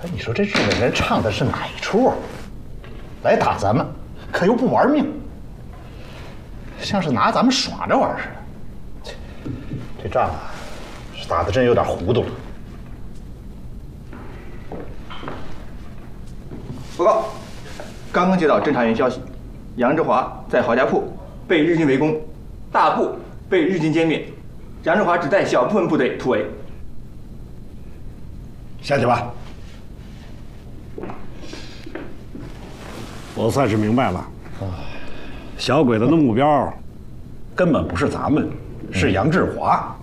你说这日本人唱的是哪一出？来打咱们，可又不玩命，像是拿咱们耍着玩似的。这仗啊，是打得真有点糊涂了。 报告，刚刚接到侦查员消息，杨志华在郝家铺被日军围攻，大部被日军歼灭，杨志华只带小部分部队突围。 下去吧。我算是明白了，小鬼子的目标根本不是咱们，是杨志华。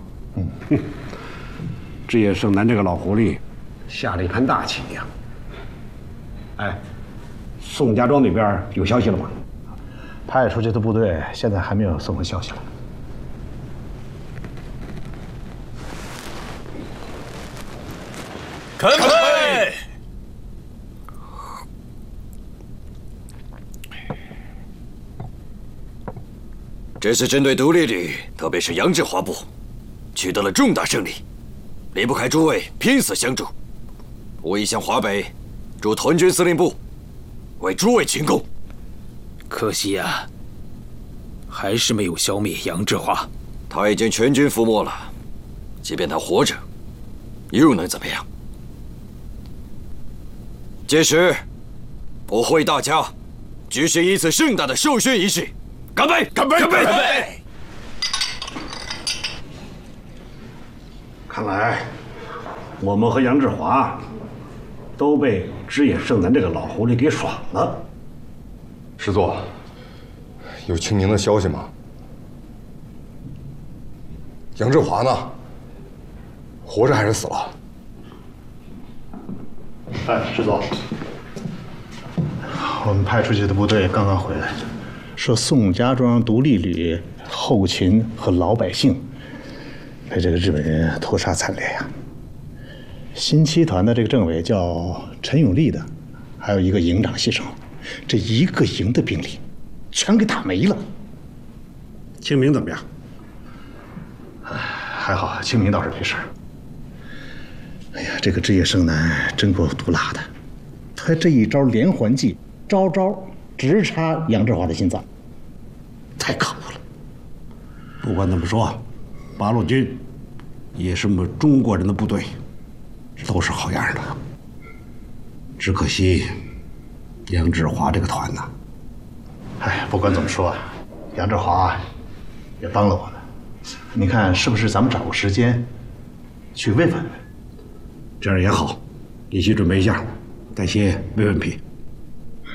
志野胜男这个老狐狸下了一盘大棋呀。哎，宋家庄那边有消息了吗？ 派出去的部队现在还没有送回消息来。 干杯！ 这次针对独立旅，特别是杨志华部，取得了重大胜利，离不开诸位拼死相助。我已向华北驻屯军司令部为诸位请功。 可惜啊，还是没有消灭杨志华。 他已经全军覆没了，即便他活着，又能怎么样？届时，我会大家举行一次盛大的授勋仪式。干杯！ 干杯！干杯！干杯！ 看来我们和杨志华都被枝野胜男这个老狐狸给耍了。 师座，有清明的消息吗？杨志华呢？活着还是死了？ 哎，师座，我们派出去的部队刚刚回来，说宋家庄独立旅后勤和老百姓被这个日本人屠杀惨烈呀。新七团的这个政委叫陈永利的，还有一个营长牺牲了，这一个营的兵力全给打没了。 清明怎么样？ 还好，清明倒是没事。哎呀，这个枝野胜男真够毒辣的，他这一招连环计，招招直插杨志华的心脏，太可恶了。 不管怎么说，八路军也是我们中国人的部队，都是好样的。只可惜杨志华这个团呐， 哎，不管怎么说，杨志华也帮了我们。你看是不是咱们找个时间去慰问？ 这样也好，你去准备一下，带些慰问品。